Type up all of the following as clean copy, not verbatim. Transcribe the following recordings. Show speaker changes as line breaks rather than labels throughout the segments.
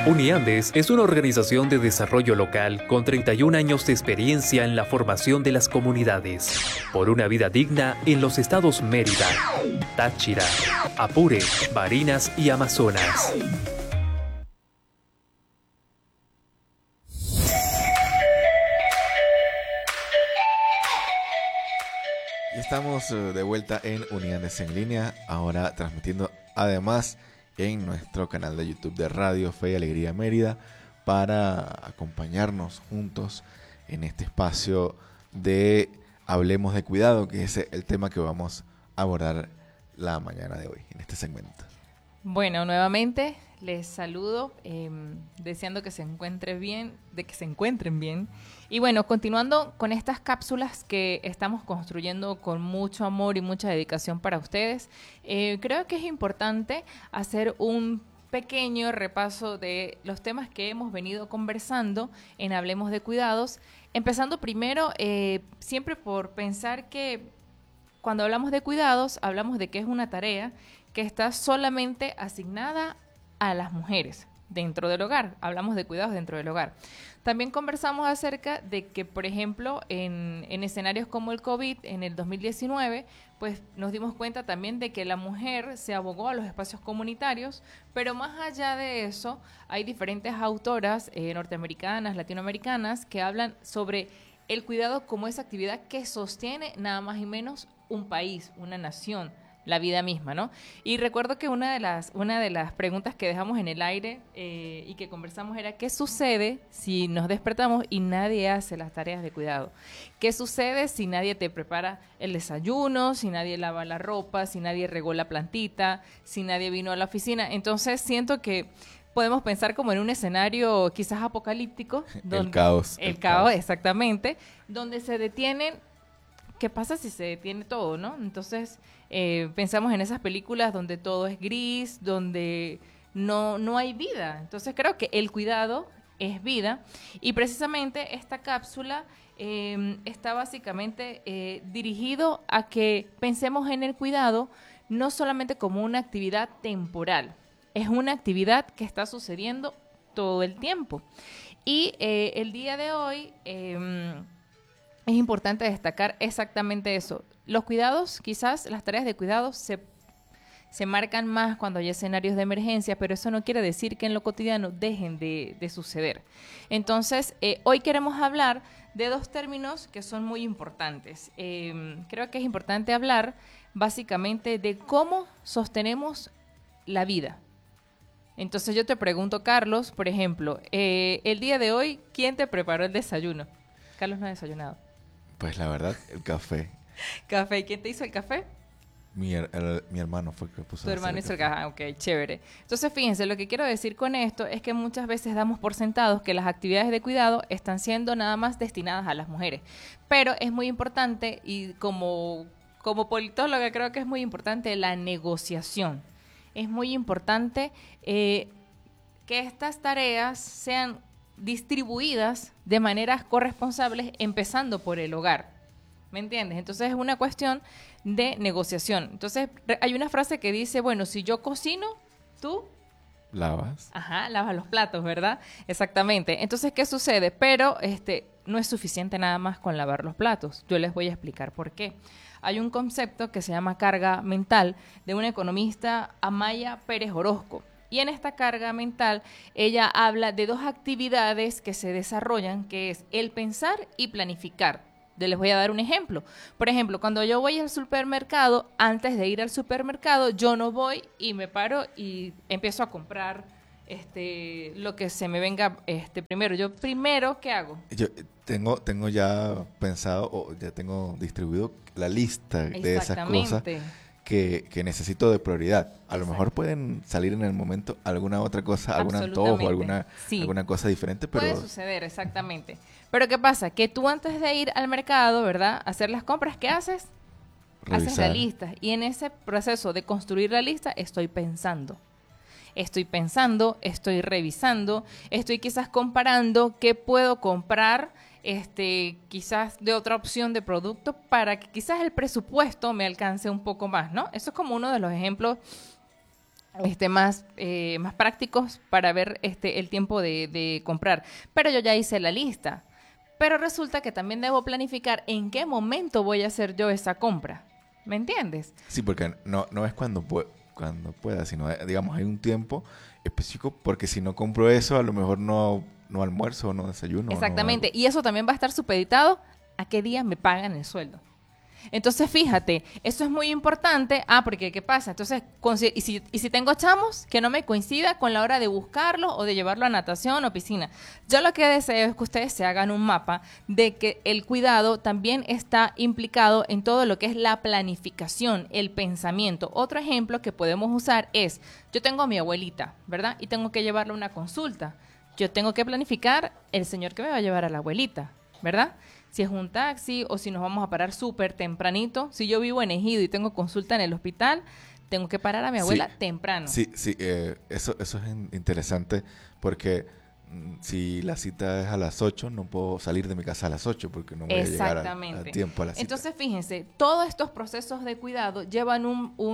Uniandes es una organización de desarrollo local con 31 años de experiencia en la formación de las comunidades por una vida digna en los estados Mérida, Táchira, Apure, Barinas y Amazonas.
Y estamos de vuelta en Uniandes en línea, ahora transmitiendo además en nuestro canal de YouTube de Radio Fe y Alegría Mérida para acompañarnos juntos en este espacio de Hablemos de Cuidado, que es el tema que vamos a abordar la mañana de hoy en este segmento.
Bueno, nuevamente les saludo, deseando que se encuentren bien. Y bueno, continuando con estas cápsulas que estamos construyendo con mucho amor y mucha dedicación para ustedes, creo que es importante hacer un pequeño repaso de los temas que hemos venido conversando en Hablemos de Cuidados, empezando primero siempre por pensar que cuando hablamos de cuidados, hablamos de que es una tarea que está solamente asignada a las mujeres dentro del hogar. Hablamos de cuidados dentro del hogar. También conversamos acerca de que, por ejemplo, en escenarios como el COVID, en el 2019, pues nos dimos cuenta también de que la mujer se abogó a los espacios comunitarios, pero más allá de eso, hay diferentes autoras norteamericanas, latinoamericanas, que hablan sobre el cuidado como esa actividad que sostiene nada más y menos un país, una nación, la vida misma, ¿no? Y recuerdo que una de las preguntas que dejamos en el aire y que conversamos era ¿qué sucede si nos despertamos y nadie hace las tareas de cuidado? ¿Qué sucede si nadie te prepara el desayuno, si nadie lava la ropa, si nadie regó la plantita, si nadie vino a la oficina? Entonces siento que podemos pensar como en un escenario quizás apocalíptico.
El caos.
El caos, exactamente, donde se detienen. ¿Qué pasa si se detiene todo, no? Entonces, pensamos en esas películas donde todo es gris, donde no hay vida. Entonces, creo que el cuidado es vida. Y precisamente esta cápsula está básicamente dirigido a que pensemos en el cuidado no solamente como una actividad temporal. Es una actividad que está sucediendo todo el tiempo. Y el día de hoy es importante destacar exactamente eso. Los cuidados, quizás las tareas de cuidados se marcan más cuando hay escenarios de emergencia, pero eso no quiere decir que en lo cotidiano dejen de suceder. Entonces, hoy queremos hablar de dos términos que son muy importantes. Creo que es importante hablar básicamente de cómo sostenemos la vida. Entonces yo te pregunto, Carlos, por ejemplo, el día de hoy, ¿quién te preparó el desayuno? Carlos no ha desayunado.
Pues la verdad, el café.
¿Café? ¿Y quién te hizo el café?
Mi hermano fue el que puso.
Tu hermano hizo el café. Ok, chévere. Entonces, fíjense, lo que quiero decir con esto es que muchas veces damos por sentados que las actividades de cuidado están siendo nada más destinadas a las mujeres. Pero es muy importante, y como politóloga creo que es muy importante la negociación. Es muy importante que estas tareas sean distribuidas de maneras corresponsables, empezando por el hogar. ¿Me entiendes? Entonces es una cuestión de negociación. Entonces hay una frase que dice, bueno, si yo cocino, tú
lavas.
Ajá, lavas los platos, ¿verdad? Exactamente. Entonces, ¿qué sucede? Pero no es suficiente nada más con lavar los platos. Yo les voy a explicar por qué. Hay un concepto que se llama carga mental de una economista, Amaya Pérez Orozco. Y en esta carga mental, ella habla de dos actividades que se desarrollan, que es el pensar y planificar. Les voy a dar un ejemplo. Por ejemplo, cuando yo voy al supermercado, antes de ir al supermercado, yo no voy y me paro y empiezo a comprar lo que se me venga primero. Yo primero, ¿qué hago?
Yo tengo ya pensado, o ya tengo distribuido la lista de esas cosas que necesito de prioridad. A lo mejor pueden salir en el momento alguna otra cosa, algún antojo, alguna cosa diferente, pero
puede suceder, exactamente. Pero ¿qué pasa? Que tú antes de ir al mercado, ¿verdad? A hacer las compras, ¿qué haces?
Revisar.
Haces la lista. Y en ese proceso de construir la lista, estoy pensando, estoy revisando, estoy quizás comparando qué puedo comprar, quizás de otra opción de producto para que quizás el presupuesto me alcance un poco más, ¿no? Eso es como uno de los ejemplos más prácticos para ver el tiempo de comprar. Pero yo ya hice la lista. Pero resulta que también debo planificar en qué momento voy a hacer yo esa compra. ¿Me entiendes?
Sí, porque no es cuando pueda, sino, digamos, hay un tiempo específico, porque si no compro eso, a lo mejor no almuerzo o no desayuno.
Exactamente. Y eso también va a estar supeditado a qué día me pagan el sueldo. Entonces, fíjate, eso es muy importante. Porque ¿qué pasa? Entonces, y si tengo chamos, que no me coincida con la hora de buscarlo o de llevarlo a natación o piscina. Yo lo que deseo es que ustedes se hagan un mapa de que el cuidado también está implicado en todo lo que es la planificación, el pensamiento. Otro ejemplo que podemos usar es, yo tengo a mi abuelita, ¿verdad? Y tengo que llevarle una consulta. Yo tengo que planificar el señor que me va a llevar a la abuelita, ¿verdad? Si es un taxi o si nos vamos a parar súper tempranito. Si yo vivo en Ejido y tengo consulta en el hospital, tengo que parar a mi abuela temprano.
Sí, eso es interesante porque si la cita es a las 8, no puedo salir de mi casa a las 8 porque no voy a llegar a tiempo a la cita.
Entonces, fíjense, todos estos procesos de cuidado llevan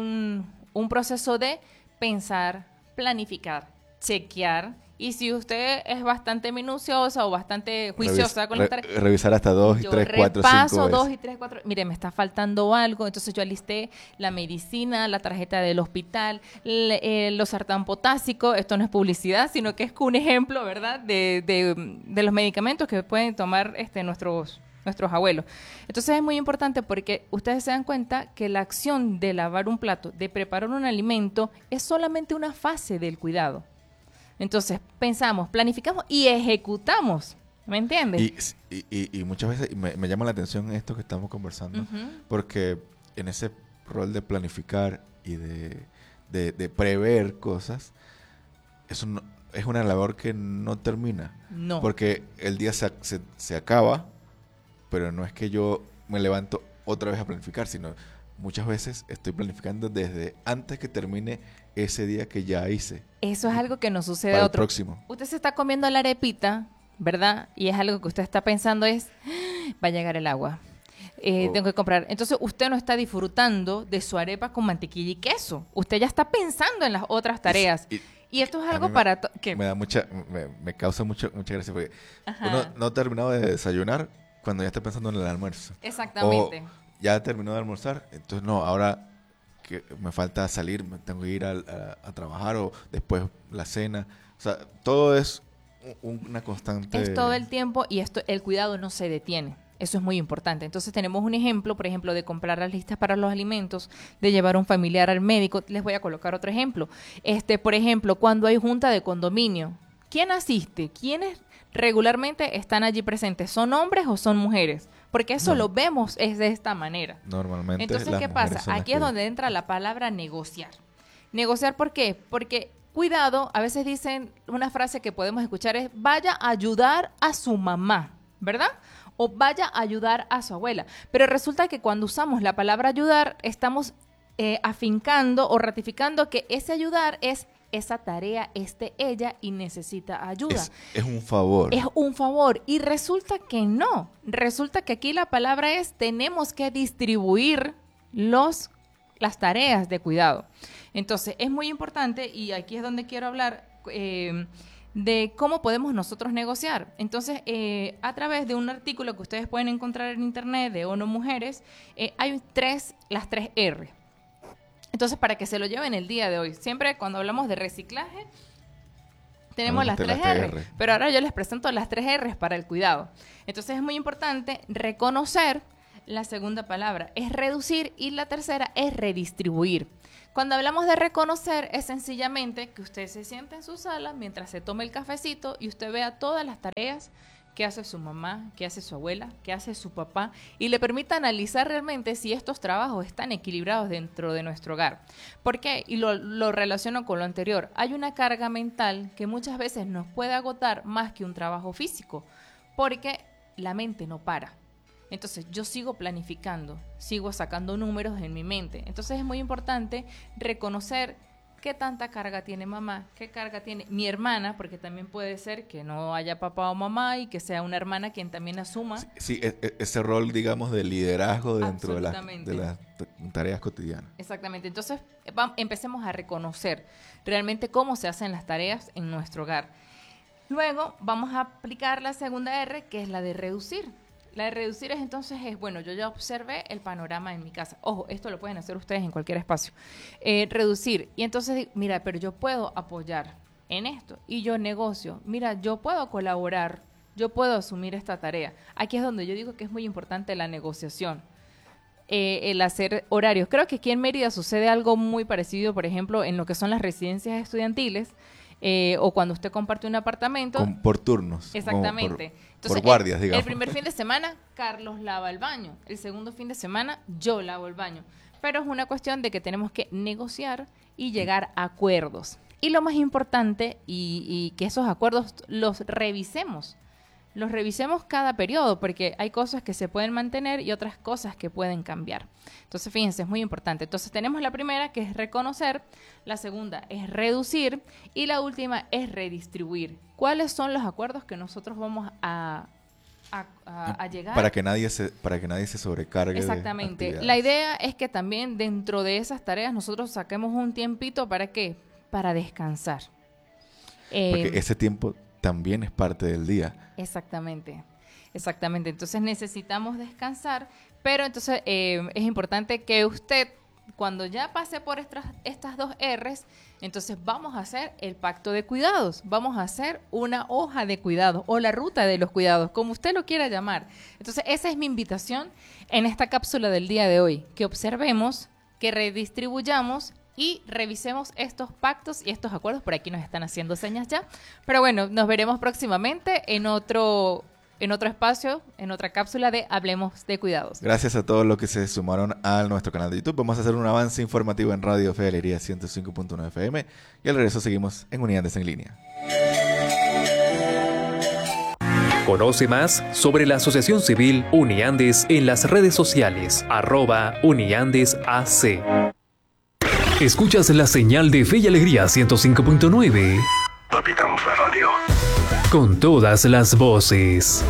un proceso de pensar, planificar, chequear. Y si usted es bastante minuciosa o bastante juiciosa con las tareas,
revisar hasta 2 y 3, 4, 5 veces.
2 y 3, 4. Mire, me está faltando algo. Entonces yo alisté la medicina, la tarjeta del hospital, los sartán potásico. Esto no es publicidad, sino que es un ejemplo, ¿verdad? De los medicamentos que pueden tomar nuestros abuelos. Entonces es muy importante porque ustedes se dan cuenta que la acción de lavar un plato, de preparar un alimento, es solamente una fase del cuidado. Entonces, pensamos, planificamos y ejecutamos. ¿Me entiendes?
Y muchas veces me llama la atención esto que estamos conversando, porque en ese rol de planificar y de prever cosas, eso es una labor que no termina.
No.
Porque el día se acaba, pero no es que yo me levanto otra vez a planificar, sino muchas veces estoy planificando desde antes que termine ese día que ya hice.
Eso es algo que nos sucede
para
a
el próximo.
Usted se está comiendo la arepita, ¿verdad? Y es algo que usted está pensando es, va a llegar el agua. Tengo que comprar. Entonces usted no está disfrutando de su arepa con mantequilla y queso. Usted ya está pensando en las otras tareas. Y esto es algo para...
Me causa mucha gracia porque uno no ha terminado de desayunar cuando ya está pensando en el almuerzo.
Exactamente.
O ya terminó de almorzar, entonces no, ahora que me falta salir, me tengo que ir a trabajar o después la cena. O sea, todo es una constante...
Es todo el tiempo y el cuidado no se detiene. Eso es muy importante. Entonces tenemos un ejemplo, por ejemplo, de comprar las listas para los alimentos, de llevar a un familiar al médico. Les voy a colocar otro ejemplo. Por ejemplo, cuando hay junta de condominio, ¿quién asiste? ¿Quiénes regularmente están allí presentes? ¿Son hombres o son mujeres? Porque eso lo vemos es de esta manera.
Normalmente.
Entonces, ¿qué pasa? Aquí es donde entra la palabra negociar. ¿Negociar por qué? Porque cuidado, a veces dicen una frase que podemos escuchar es vaya a ayudar a su mamá, ¿verdad? O vaya a ayudar a su abuela. Pero resulta que cuando usamos la palabra ayudar, estamos afincando o ratificando que ese ayudar es esa tarea es de ella y necesita ayuda.
Es un favor.
Es un favor. Y resulta que no. Resulta que aquí la palabra es tenemos que distribuir las tareas de cuidado. Entonces, es muy importante y aquí es donde quiero hablar de cómo podemos nosotros negociar. Entonces, a través de un artículo que ustedes pueden encontrar en internet de ONU Mujeres, hay las 3 R. Entonces, para que se lo lleven el día de hoy, siempre cuando hablamos de reciclaje, tenemos las 3 R, pero ahora yo les presento las 3 R para el cuidado. Entonces, es muy importante reconocer. La segunda palabra es reducir y la tercera es redistribuir. Cuando hablamos de reconocer, es sencillamente que usted se siente en su sala mientras se tome el cafecito y usted vea todas las tareas que hace su mamá, que hace su abuela, que hace su papá y le permita analizar realmente si estos trabajos están equilibrados dentro de nuestro hogar. ¿Por qué? Y lo relaciono con lo anterior. Hay una carga mental que muchas veces nos puede agotar más que un trabajo físico, porque la mente no para. Entonces yo sigo planificando, sigo sacando números en mi mente. Entonces es muy importante reconocer qué tanta carga tiene mamá, qué carga tiene mi hermana, porque también puede ser que no haya papá o mamá y que sea una hermana quien también asuma.
Sí, ese rol, digamos, de liderazgo dentro de las tareas cotidianas.
Exactamente. Entonces, empecemos a reconocer realmente cómo se hacen las tareas en nuestro hogar. Luego, vamos a aplicar la segunda R, que es la de reducir. La de reducir es entonces, bueno, yo ya observé el panorama en mi casa. Ojo, esto lo pueden hacer ustedes en cualquier espacio. Reducir. Y entonces, mira, pero yo puedo apoyar en esto. Y yo negocio. Mira, yo puedo colaborar. Yo puedo asumir esta tarea. Aquí es donde yo digo que es muy importante la negociación. El hacer horarios. Creo que aquí en Mérida sucede algo muy parecido, por ejemplo, en lo que son las residencias estudiantiles. O cuando usted comparte un apartamento.
Por turnos.
Exactamente.
Entonces, por guardias, digamos.
El primer fin de semana, Carlos lava el baño. El segundo fin de semana, yo lavo el baño. Pero es una cuestión de que tenemos que negociar y llegar a acuerdos. Y lo más importante, y que esos acuerdos los revisemos. Los revisemos cada periodo, porque hay cosas que se pueden mantener y otras cosas que pueden cambiar. Entonces, fíjense, es muy importante. Entonces, tenemos la primera, que es reconocer, la segunda es reducir y la última es redistribuir. ¿Cuáles son los acuerdos que nosotros vamos a llegar?
Para que nadie se sobrecargue.
Exactamente. La idea es que también dentro de esas tareas nosotros saquemos un tiempito, ¿para qué? Para descansar.
Porque ese tiempo también es parte del día.
Exactamente. Entonces necesitamos descansar, pero entonces es importante que usted, cuando ya pase por estas dos R's, entonces vamos a hacer el pacto de cuidados, vamos a hacer una hoja de cuidados o la ruta de los cuidados, como usted lo quiera llamar. Entonces esa es mi invitación en esta cápsula del día de hoy, que observemos, que redistribuyamos y revisemos estos pactos y estos acuerdos. Por aquí nos están haciendo señas ya. Pero bueno, nos veremos próximamente en otro espacio, en otra cápsula de Hablemos de Cuidados.
Gracias a todos los que se sumaron a nuestro canal de YouTube. Vamos a hacer un avance informativo en Radio Fe y Alegría 105.9 FM. Y al regreso seguimos en Uniandes en Línea.
Conoce más sobre la Asociación Civil Uniandes en las redes sociales, @UniandesAC. Escuchas la señal de Fe y Alegría 105.9.
Capitán Fe Radio.
Con todas las voces.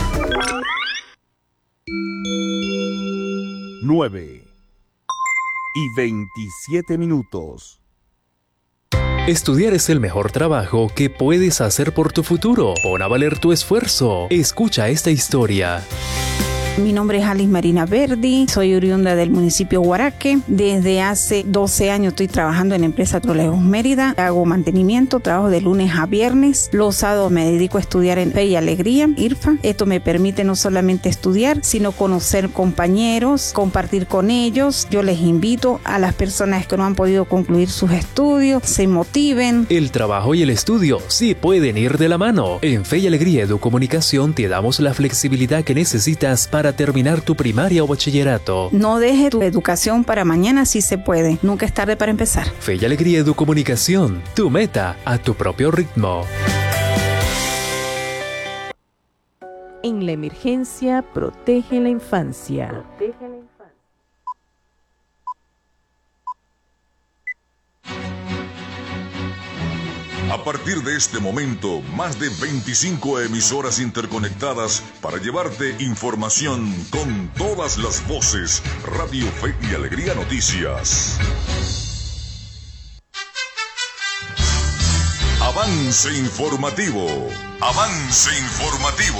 9:27.
Estudiar es el mejor trabajo que puedes hacer por tu futuro. Pon a valer tu esfuerzo. Escucha esta historia.
Mi nombre es Alice Marina Verdi, soy oriunda del municipio Guaraque. Desde hace 12 años estoy trabajando en la empresa Trolejos Mérida. Hago mantenimiento, trabajo de lunes a viernes. Los sábados me dedico a estudiar en Fe y Alegría, IRFA. Esto me permite no solamente estudiar, sino conocer compañeros, compartir con ellos. Yo les invito a las personas que no han podido concluir sus estudios, se motiven.
El trabajo y el estudio sí pueden ir de la mano. En Fe y Alegría Educomunicación te damos la flexibilidad que necesitas para terminar tu primaria o bachillerato.
No dejes tu educación para mañana, si se puede. Nunca es tarde para empezar.
Fe y Alegría Educomunicación, tu meta a tu propio ritmo.
En la emergencia, protege la infancia.
A partir de este momento, más de 25 emisoras interconectadas para llevarte información con todas las voces. Radio Fe y Alegría Noticias. Avance informativo. Avance informativo.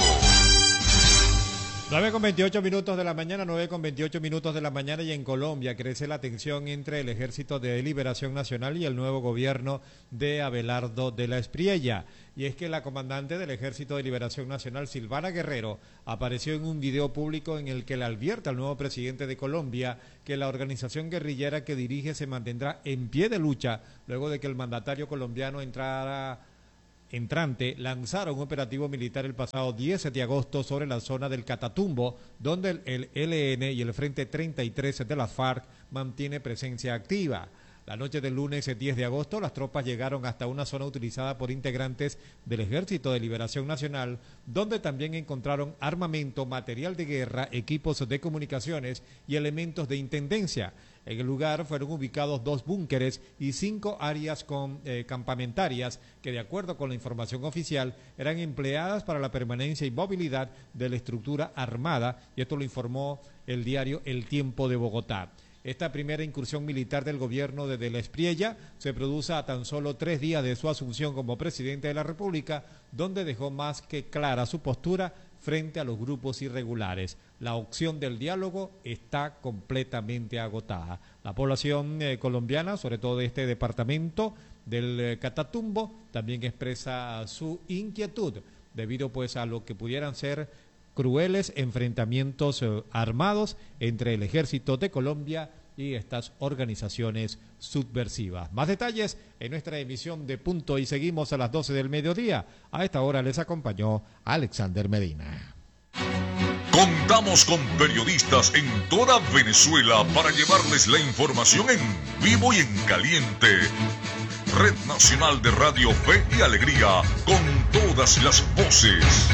9:28 de la mañana, 9:28 de la mañana, y en Colombia crece la tensión entre el Ejército de Liberación Nacional y el nuevo gobierno de Abelardo de la Espriella. Y es que la comandante del Ejército de Liberación Nacional, Silvana Guerrero, apareció en un video público en el que le advierte al nuevo presidente de Colombia que la organización guerrillera que dirige se mantendrá en pie de lucha luego de que el mandatario colombiano entrante lanzara un operativo militar el pasado 10 de agosto sobre la zona del Catatumbo, donde el ELN y el Frente 33 de las FARC mantiene presencia activa. La noche del lunes 10 de agosto, las tropas llegaron hasta una zona utilizada por integrantes del Ejército de Liberación Nacional, donde también encontraron armamento, material de guerra, equipos de comunicaciones y elementos de intendencia. En el lugar fueron ubicados 2 búnkeres y 5 áreas campamentarias que, de acuerdo con la información oficial, eran empleadas para la permanencia y movilidad de la estructura armada, y esto lo informó el diario El Tiempo de Bogotá. Esta primera incursión militar del gobierno de la Espriella se produce a tan solo 3 días de su asunción como presidente de la República, donde dejó más que clara su postura frente a los grupos irregulares. La opción del diálogo está completamente agotada. La población colombiana, sobre todo de este departamento del Catatumbo, también expresa su inquietud debido pues a lo que pudieran ser crueles enfrentamientos armados entre el Ejército de Colombia y estas organizaciones subversivas. Más detalles en nuestra emisión de Punto y Seguimos a las 12 del mediodía. A esta hora les acompañó Alexander Medina.
Contamos con periodistas en toda Venezuela para llevarles la información en vivo y en caliente. Red Nacional de Radio Fe y Alegría, con todas las voces.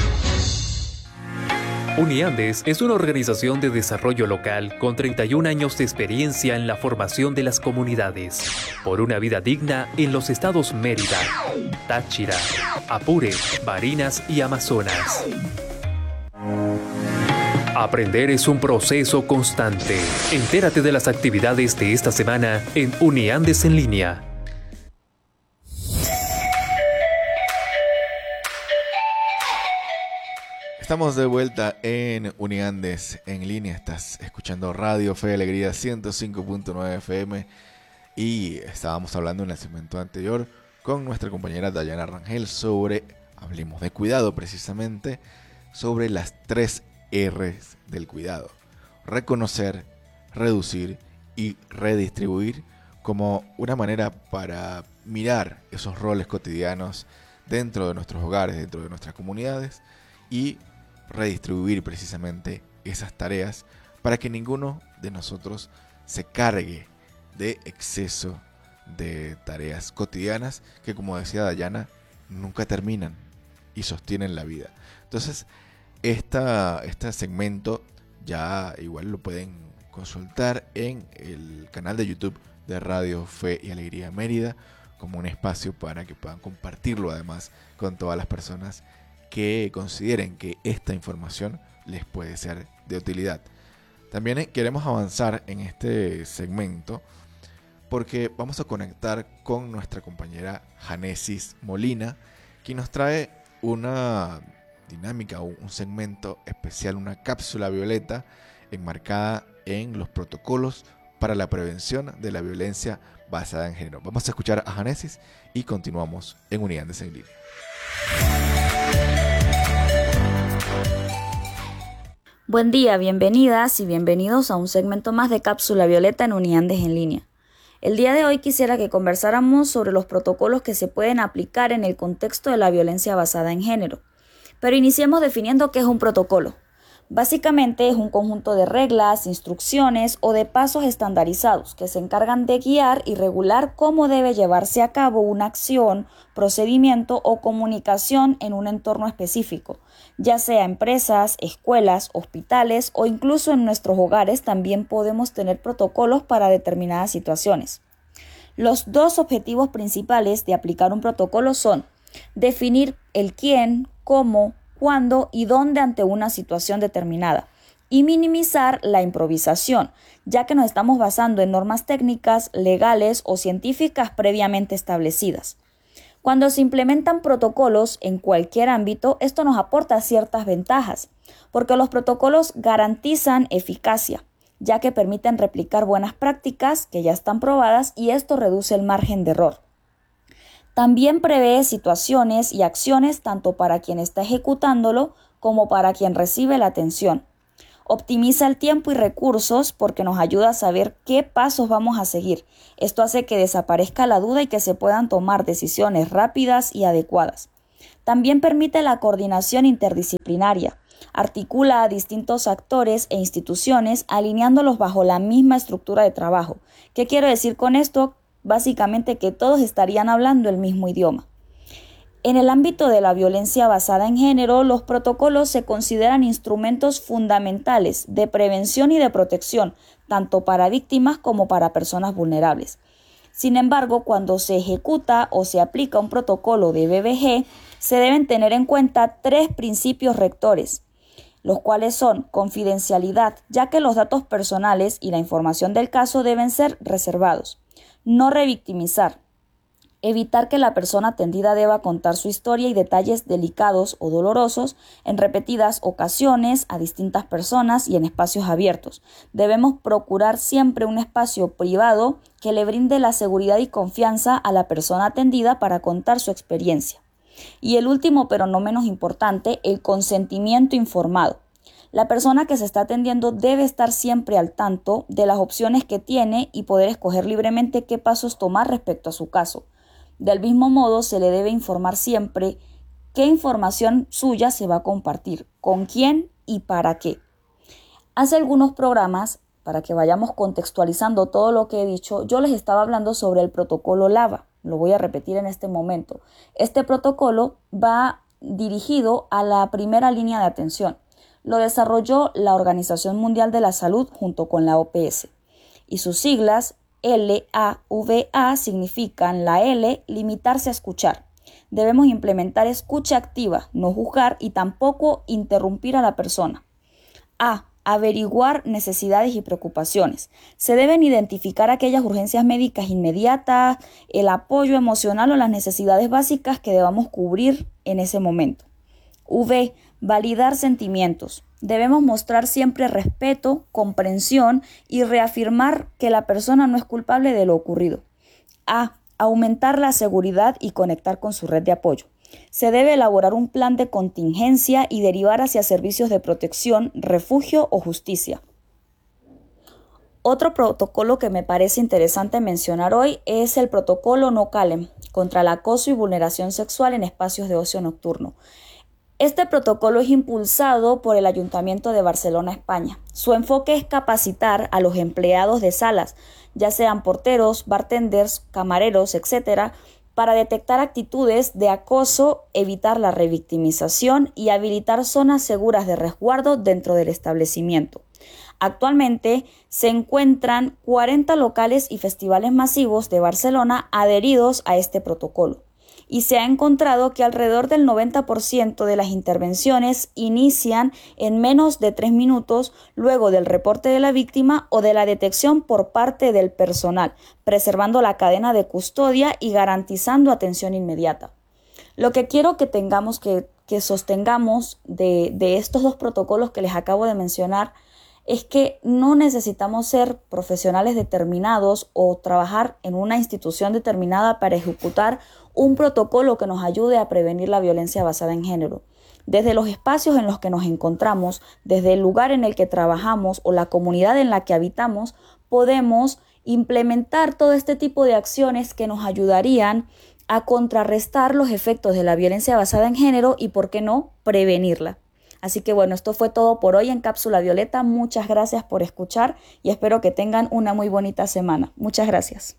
Uniandes es una organización de desarrollo local con 31 años de experiencia en la formación de las comunidades por una vida digna en los estados Mérida, Táchira, Apure, Barinas y Amazonas. Aprender es un proceso constante. Entérate de las actividades de esta semana en Uniandes en línea.
Estamos de vuelta en Uniandes en línea. Estás escuchando Radio Fe y Alegría 105.9 FM y estábamos hablando en el segmento anterior con nuestra compañera Dayana Rangel sobre, hablemos de cuidado precisamente, sobre las 3 R's del cuidado: reconocer, reducir y redistribuir, como una manera para mirar esos roles cotidianos dentro de nuestros hogares, dentro de nuestras comunidades, y redistribuir precisamente esas tareas para que ninguno de nosotros se cargue de exceso de tareas cotidianas que, como decía Dayana, nunca terminan y sostienen la vida. Entonces, este segmento ya igual lo pueden consultar en el canal de YouTube de Radio Fe y Alegría Mérida, como un espacio para que puedan compartirlo además con todas las personas que consideren que esta información les puede ser de utilidad. También queremos avanzar en este segmento porque vamos a conectar con nuestra compañera Janesis Molina, quien nos trae una dinámica, un segmento especial, una cápsula violeta enmarcada en los protocolos para la prevención de la violencia basada en género. Vamos a escuchar a Janesis y continuamos en Uniandes en línea.
Buen día, bienvenidas y bienvenidos a un segmento más de Cápsula Violeta en Uniandes en línea. El día de hoy quisiera que conversáramos sobre los protocolos que se pueden aplicar en el contexto de la violencia basada en género. Pero iniciemos definiendo qué es un protocolo. Básicamente es un conjunto de reglas, instrucciones o de pasos estandarizados que se encargan de guiar y regular cómo debe llevarse a cabo una acción, procedimiento o comunicación en un entorno específico, ya sea empresas, escuelas, hospitales o incluso en nuestros hogares también podemos tener protocolos para determinadas situaciones. Los 2 objetivos principales de aplicar un protocolo son definir el quién, cómo, cuándo y dónde ante una situación determinada, y minimizar la improvisación, ya que nos estamos basando en normas técnicas, legales o científicas previamente establecidas. Cuando se implementan protocolos en cualquier ámbito, esto nos aporta ciertas ventajas, porque los protocolos garantizan eficacia, ya que permiten replicar buenas prácticas que ya están probadas y esto reduce el margen de error. También prevé situaciones y acciones tanto para quien está ejecutándolo como para quien recibe la atención. Optimiza el tiempo y recursos porque nos ayuda a saber qué pasos vamos a seguir. Esto hace que desaparezca la duda y que se puedan tomar decisiones rápidas y adecuadas. También permite la coordinación interdisciplinaria. Articula a distintos actores e instituciones alineándolos bajo la misma estructura de trabajo. ¿Qué quiero decir con esto? básicamente que todos estarían hablando el mismo idioma. En el ámbito de la violencia basada en género, los protocolos se consideran instrumentos fundamentales de prevención y de protección, tanto para víctimas como para personas vulnerables. Sin embargo, cuando se ejecuta o se aplica un protocolo de BBG, se deben tener en cuenta 3 principios rectores, los cuales son confidencialidad, ya que los datos personales y la información del caso deben ser reservados, no revictimizar, evitar que la persona atendida deba contar su historia y detalles delicados o dolorosos en repetidas ocasiones a distintas personas y en espacios abiertos. Debemos procurar siempre un espacio privado que le brinde la seguridad y confianza a la persona atendida para contar su experiencia. Y el último, pero no menos importante, el consentimiento informado. La persona que se está atendiendo debe estar siempre al tanto de las opciones que tiene y poder escoger libremente qué pasos tomar respecto a su caso. Del mismo modo, se le debe informar siempre qué información suya se va a compartir, con quién y para qué. Hace algunos programas, para que vayamos contextualizando todo lo que he dicho, yo les estaba hablando sobre el protocolo LAVA. Lo voy a repetir en este momento. Este protocolo va dirigido a la primera línea de atención. Lo desarrolló la Organización Mundial de la Salud junto con la OPS. Y sus siglas LAVA significan la L, limitarse a escuchar. Debemos implementar escucha activa, no juzgar y tampoco interrumpir a la persona. A, averiguar necesidades y preocupaciones. Se deben identificar aquellas urgencias médicas inmediatas, el apoyo emocional o las necesidades básicas que debamos cubrir en ese momento. V, validar sentimientos. Debemos mostrar siempre respeto, comprensión y reafirmar que la persona no es culpable de lo ocurrido. A, aumentar la seguridad y conectar con su red de apoyo. Se debe elaborar un plan de contingencia y derivar hacia servicios de protección, refugio o justicia. Otro protocolo que me parece interesante mencionar hoy es el protocolo No Calem contra el acoso y vulneración sexual en espacios de ocio nocturno. Este protocolo es impulsado por el Ayuntamiento de Barcelona, España. Su enfoque es capacitar a los empleados de salas, ya sean porteros, bartenders, camareros, etc., para detectar actitudes de acoso, evitar la revictimización y habilitar zonas seguras de resguardo dentro del establecimiento. Actualmente se encuentran 40 locales y festivales masivos de Barcelona adheridos a este protocolo. Y se ha encontrado que alrededor del 90% de las intervenciones inician en menos de 3 minutos luego del reporte de la víctima o de la detección por parte del personal, preservando la cadena de custodia y garantizando atención inmediata. Lo que quiero que tengamos que sostengamos de estos 2 protocolos que les acabo de mencionar es que no necesitamos ser profesionales determinados o trabajar en una institución determinada para ejecutar un protocolo que nos ayude a prevenir la violencia basada en género. Desde los espacios en los que nos encontramos, desde el lugar en el que trabajamos o la comunidad en la que habitamos, podemos implementar todo este tipo de acciones que nos ayudarían a contrarrestar los efectos de la violencia basada en género y, ¿por qué no?, prevenirla. Así que bueno, esto fue todo por hoy en Cápsula Violeta. Muchas gracias por escuchar y espero que tengan una muy bonita semana. Muchas gracias.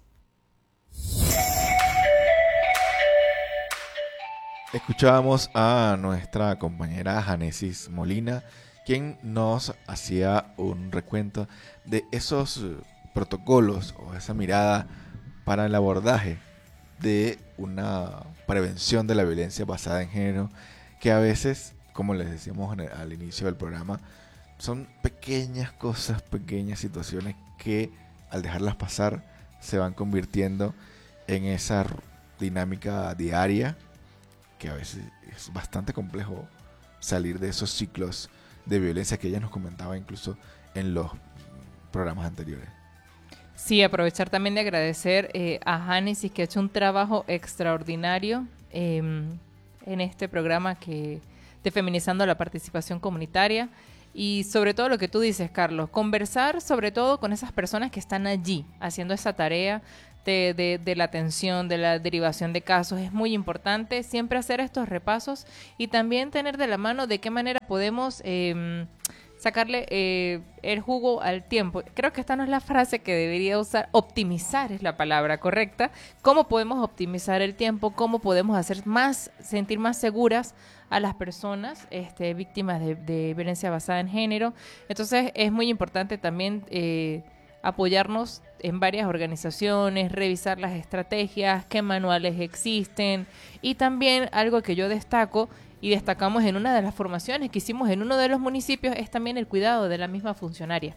Escuchábamos a nuestra compañera Janesis Molina, quien nos hacía un recuento de esos protocolos o esa mirada para el abordaje de una prevención de la violencia basada en género, que a veces, como les decíamos al inicio del programa, son pequeñas cosas, pequeñas situaciones que al dejarlas pasar se van convirtiendo en esa dinámica diaria, que a veces es bastante complejo salir de esos ciclos de violencia que ella nos comentaba incluso en los programas anteriores.
Sí, aprovechar también de agradecer a Janesis, que ha hecho un trabajo extraordinario en este programa de Feminizando la Participación Comunitaria. Y sobre todo lo que tú dices, Carlos, conversar sobre todo con esas personas que están allí haciendo esa tarea de la atención, de la derivación de casos. Es muy importante siempre hacer estos repasos y también tener de la mano de qué manera podemos sacarle el jugo al tiempo. Creo que esta no es la frase que debería usar. Optimizar es la palabra correcta. ¿Cómo podemos optimizar el tiempo? ¿Cómo podemos sentir más seguras a las personas víctimas de violencia basada en género? Entonces es muy importante también apoyarnos en varias organizaciones, revisar las estrategias, qué manuales existen, y también algo que yo destaco y destacamos en una de las formaciones que hicimos en uno de los municipios es también el cuidado de la misma funcionaria.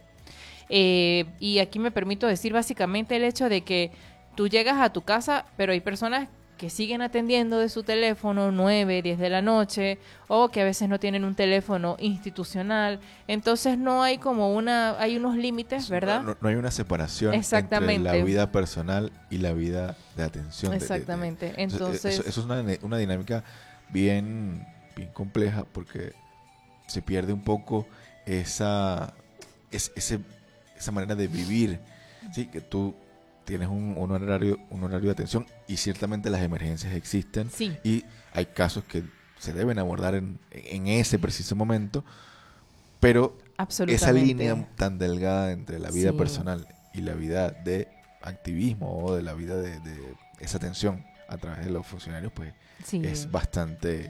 Y aquí me permito decir básicamente el hecho de que tú llegas a tu casa, pero hay personas que siguen atendiendo de su teléfono 9, 10 de la noche, o que a veces no tienen un teléfono institucional. Entonces no hay hay unos límites, ¿verdad?
No hay una separación entre la vida personal y la vida de atención.
Exactamente. Entonces
eso es una dinámica bien compleja, porque se pierde un poco esa manera de vivir, ¿sí? Que tú tienes un horario de atención, y ciertamente las emergencias existen,
sí,
y hay casos que se deben abordar en ese preciso momento, pero esa línea tan delgada entre la vida personal y la vida de activismo o de la vida de esa atención a través de los funcionarios, pues es bastante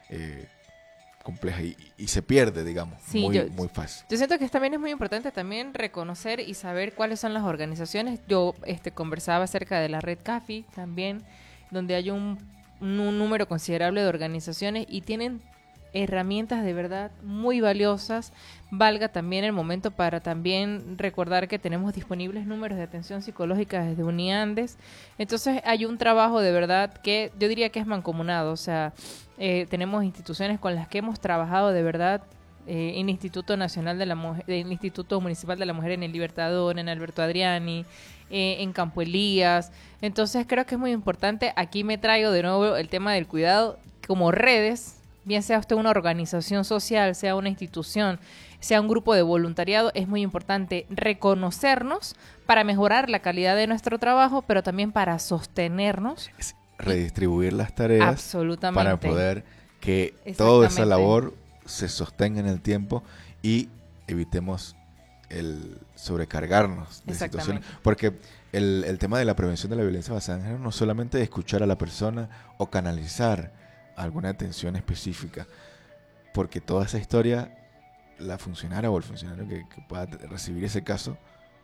compleja y se pierde, digamos, muy fácil.
Yo siento que también es muy importante también reconocer y saber cuáles son las organizaciones. Yo conversaba acerca de la red CAFI también, donde hay un número considerable de organizaciones y tienen herramientas de verdad muy valiosas. Valga también el momento para también recordar que tenemos disponibles números de atención psicológica desde Uniandes. Entonces hay un trabajo de verdad que yo diría que es mancomunado. O sea, tenemos instituciones con las que hemos trabajado de verdad, en Instituto Nacional de la Mujer, el Instituto Municipal de la Mujer en el Libertador, en Alberto Adriani, en Campo Elías. Entonces creo que es muy importante. Aquí me traigo de nuevo el tema del cuidado como redes, bien sea usted una organización social, sea una institución, sea un grupo de voluntariado. Es muy importante reconocernos para mejorar la calidad de nuestro trabajo, pero también para sostenernos.
Redistribuir las tareas.
Absolutamente.
Para poder que toda esa labor se sostenga en el tiempo y evitemos el sobrecargarnos de situaciones. Porque el tema de la prevención de la violencia basada en género no solamente es escuchar a la persona o canalizar alguna atención específica, porque toda esa historia, la funcionaria o el funcionario que pueda recibir ese caso,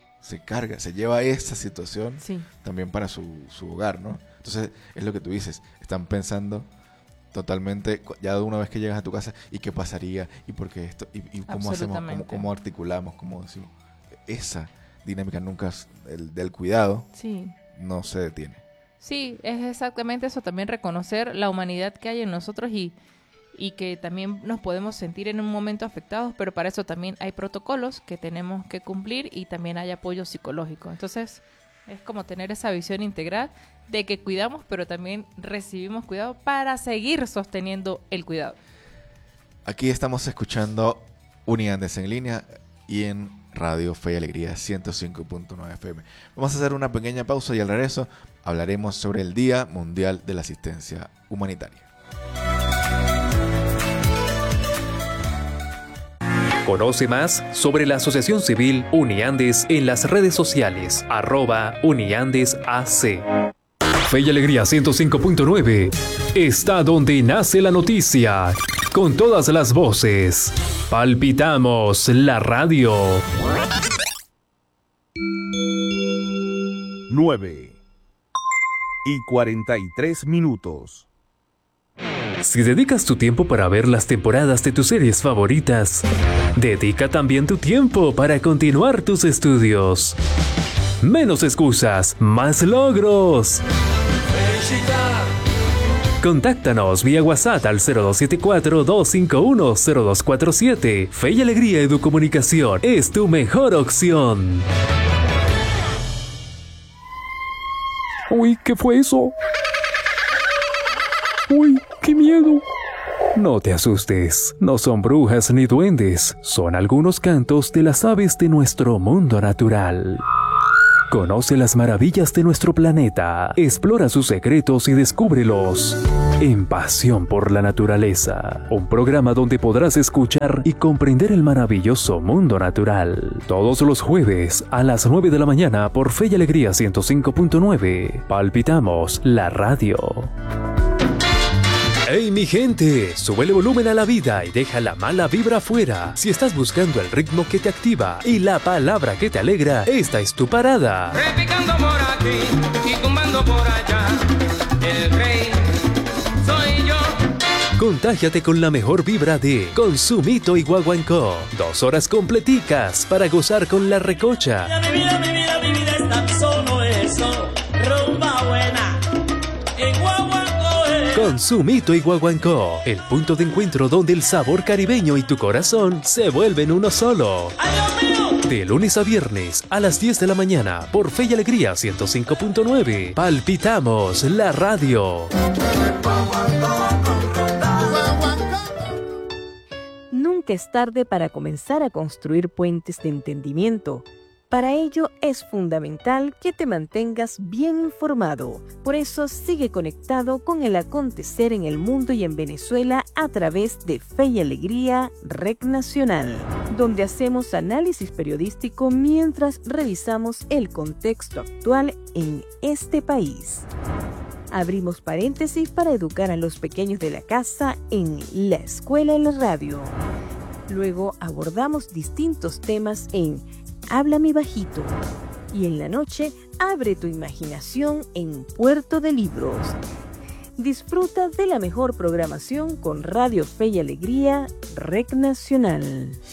se lleva esa situación también para su hogar, ¿no? Entonces, es lo que tú dices, están pensando totalmente, ya de una vez que llegas a tu casa, ¿y qué pasaría? ¿Y por qué esto? ¿Y cómo hacemos? ¿Cómo articulamos? ¿Cómo decimos? Esa dinámica nunca, del cuidado, no se detiene.
Sí, es exactamente eso, también reconocer la humanidad que hay en nosotros y que también nos podemos sentir en un momento afectados, pero para eso también hay protocolos que tenemos que cumplir y también hay apoyo psicológico. Entonces, es como tener esa visión integral de que cuidamos, pero también recibimos cuidado para seguir sosteniendo el cuidado.
Aquí estamos escuchando Uniandes en línea y en Radio Fe y Alegría 105.9 FM. Vamos a hacer una pequeña pausa y al regreso hablaremos sobre el Día Mundial de la Asistencia Humanitaria.
Conoce más sobre la Asociación Civil Uniandes en las redes sociales, @UniandesAC. Fe y Alegría 105.9 está donde nace la noticia, con todas las voces. Palpitamos la radio.
9:43.
Si dedicas tu tiempo para ver las temporadas de tus series favoritas, dedica también tu tiempo para continuar tus estudios. Menos excusas, más logros. Contáctanos vía WhatsApp al 0274-251-0247. Fe y Alegría Educomunicación es tu mejor opción.
Uy, ¿qué fue eso? Uy, qué miedo.
No te asustes, no son brujas ni duendes, son algunos cantos de las aves de nuestro mundo natural. Conoce las maravillas de nuestro planeta, explora sus secretos y descúbrelos. en Pasión por la Naturaleza, un programa donde podrás escuchar y comprender el maravilloso mundo natural. Todos los jueves a las 9 de la mañana por Fe y Alegría 105.9. Palpitamos la radio. ¡Hey mi gente! Sube el volumen a la vida y deja la mala vibra afuera. Si estás buscando el ritmo que te activa y la palabra que te alegra, esta es tu parada.
Repicando por aquí y tumbando por allá, el rey soy yo.
Contágiate con la mejor vibra de Consumito y Guaguancó. 2 horas completicas para gozar con la recocha.
Mi vida está solo eso, rumba buena, en Guaguancó.
Consumito y Guaguancó, el punto de encuentro donde el sabor caribeño y tu corazón se vuelven uno solo. De lunes a viernes a las 10 de la mañana por Fe y Alegría 105.9. Palpitamos la radio.
Nunca es tarde para comenzar a construir puentes de entendimiento. Para ello es fundamental que te mantengas bien informado. Por eso sigue conectado con el acontecer en el mundo y en Venezuela a través de Fe y Alegría Rec Nacional, donde hacemos análisis periodístico mientras revisamos el contexto actual en este país. Abrimos paréntesis para educar a los pequeños de la casa en La Escuela en la Radio. Luego abordamos distintos temas en Háblame Bajito. Y en la noche, abre tu imaginación en Puerto de Libros. Disfruta de la mejor programación con Radio Fe y Alegría Rec Nacional.